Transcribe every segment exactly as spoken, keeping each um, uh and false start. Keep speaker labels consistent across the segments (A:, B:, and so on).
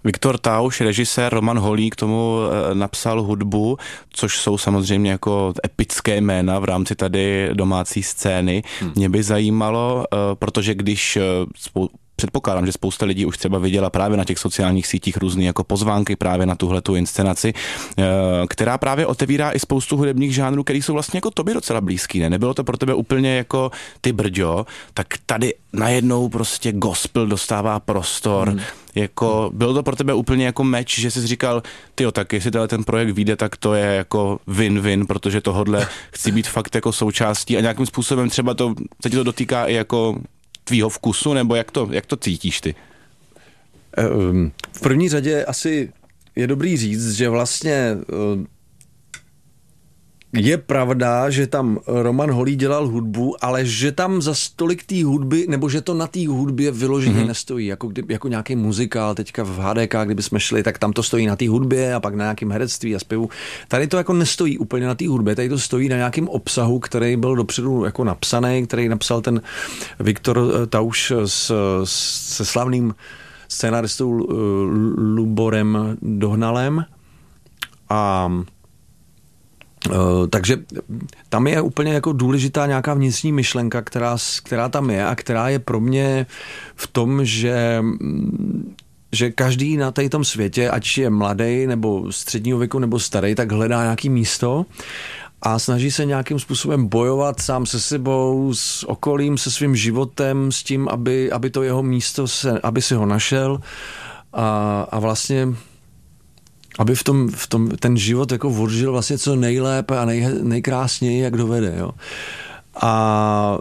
A: Viktor Tauš, režisér, Roman Holý k tomu napsal hudbu, což jsou samozřejmě jako epické jména v rámci tady domácí scény. Hmm. Mě by zajímalo, protože když spou- předpokládám, že spousta lidí už třeba viděla právě na těch sociálních sítích různý jako pozvánky právě na tuhletu inscenaci, která právě otevírá i spoustu hudebních žánrů, které jsou vlastně jako tobě docela blízký, ne? Nebylo to pro tebe úplně jako ty brďo, tak tady najednou prostě gospel dostává prostor. Hmm. Jako, bylo to pro tebe úplně jako meč, že jsi říkal, tyjo, tak jestli tenhle ten projekt vyjde, tak to je jako win-win, protože tohodle chci být fakt jako součástí a nějakým způsobem třeba to, se ti to dotýká i jako tvýho vkusu, nebo jak to, jak to cítíš ty?
B: V první řadě asi je dobrý říct, že vlastně je pravda, že tam Roman Holý dělal hudbu, ale že tam za stolik té hudby, nebo že to na té hudbě vyloženě mm-hmm. nestojí, jako, kdy, jako nějaký muzikál teďka v H D K, kdyby jsme šli, tak tam to stojí na té hudbě a pak na nějakém herectví a zpěvu. Tady to jako nestojí úplně na té hudbě, tady to stojí na nějakém obsahu, který byl dopředu jako napsaný, který napsal ten Viktor Tauš s, se slavným scénaristou Luborem Dohnalem a Uh, takže tam je úplně jako důležitá nějaká vnitřní myšlenka, která, která tam je a která je pro mě v tom, že, že každý na tady tom světě, ať je mladý nebo středního věku nebo starý, tak hledá nějaký místo a snaží se nějakým způsobem bojovat sám se sebou, s okolím, se svým životem, s tím, aby, aby to jeho místo, se, aby si ho našel a, a vlastně aby v tom, v tom ten život jako odžil vlastně co nejlépe a nej, nejkrásněji, jak dovede. Jo. A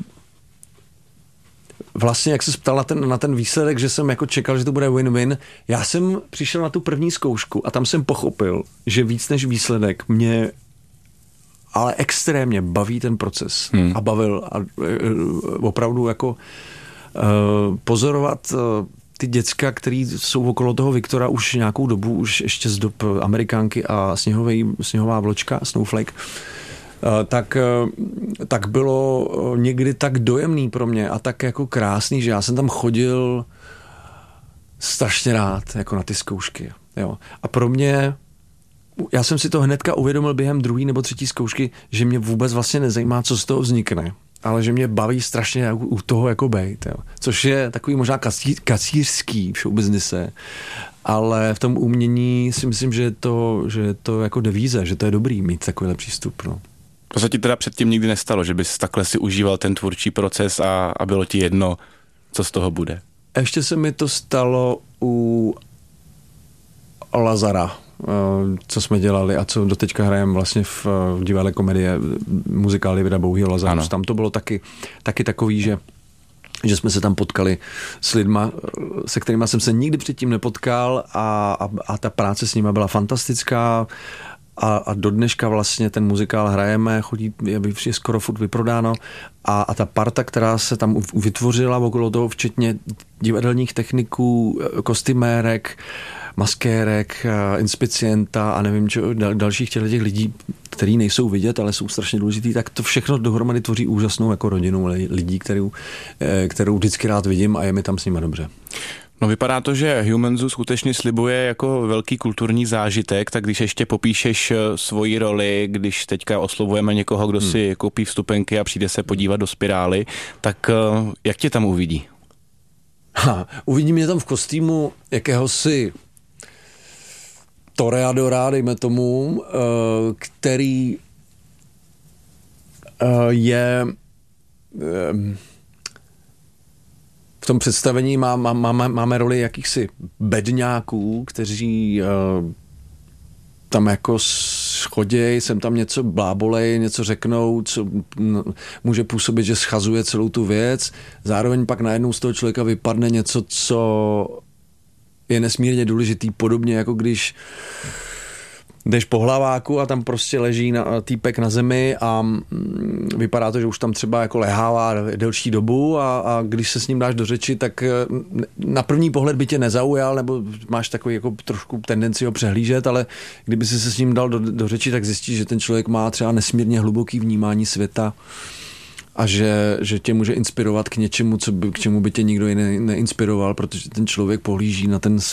B: vlastně, jak se ptal na ten, na ten výsledek, že jsem jako čekal, že to bude win-win, já jsem přišel na tu první zkoušku a tam jsem pochopil, že víc než výsledek mě ale extrémně baví ten proces. Hmm. A bavil a, opravdu jako uh, pozorovat uh, ty děcka, který jsou okolo toho Viktora už nějakou dobu, už ještě z dob Amerikánky a sněhový, sněhová vločka, Snowflake, tak, tak bylo někdy tak dojemný pro mě a tak jako krásný, že já jsem tam chodil strašně rád jako na ty zkoušky. Jo. A pro mě, já jsem si to hnedka uvědomil během druhé nebo třetí zkoušky, že mě vůbec vlastně nezajímá, co z toho vznikne, ale že mě baví strašně u toho jako bejt, jo. Což je takový možná kacíř, kacířský v showbiznise, ale v tom umění si myslím, že je to, že je to jako devíze, že to je dobrý mít takovýhle přístup. No.
A: To se ti teda předtím nikdy nestalo, že bys takhle si užíval ten tvůrčí proces a, a bylo ti jedno, co z toho bude?
B: Ještě se mi to stalo u Lazara, co jsme dělali a co doteďka hrajeme vlastně v, v divadle komedie muzikál Davida Bohýho Lazarus. Tam to bylo taky, taky takový, že že jsme se tam potkali s lidma, se kterýma jsem se nikdy předtím nepotkal a, a, a ta práce s nima byla fantastická a, a do dneška vlastně ten muzikál hrajeme, chodí, je, je skoro furt vyprodáno a, a ta parta, která se tam vytvořila okolo toho, včetně divadelních techniků, kostymérek, maskérek, inspicienta a nevím, čo, dal, dalších těch lidí, který nejsou vidět, ale jsou strašně důležitý, tak to všechno dohromady tvoří úžasnou jako rodinu lidí, kterou, kterou vždycky rád vidím a je mi tam s nima dobře.
A: No vypadá to, že Human Zoo skutečně slibuje jako velký kulturní zážitek, tak když ještě popíšeš svoji roli, když teďka oslovujeme někoho, kdo hmm. si koupí vstupenky a přijde se podívat do Spirály, tak jak tě tam uvidí?
B: Ha, uvidí mě tam v kostýmu jakéhosi toreadora, dejme tomu, který je v tom představení má, má, máme, máme roli jakýchsi bedňáků, kteří tam jako schoděj, sem tam něco blábolej, něco řeknou, co může působit, že schazuje celou tu věc. Zároveň pak najednou z toho člověka vypadne něco, co je nesmírně důležitý, podobně jako když jdeš po hlaváku a tam prostě leží na, týpek na zemi a vypadá to, že už tam třeba jako lehává delší dobu a, a když se s ním dáš do řeči, tak na první pohled by tě nezaujal, nebo máš takový jako trošku tendenci ho přehlížet, ale kdyby si se s ním dal do, do řeči, tak zjistíš, že ten člověk má třeba nesmírně hluboký vnímání světa a že, že tě může inspirovat k něčemu, co by, k čemu by tě nikdo jiný neinspiroval, protože ten člověk pohlíží na ten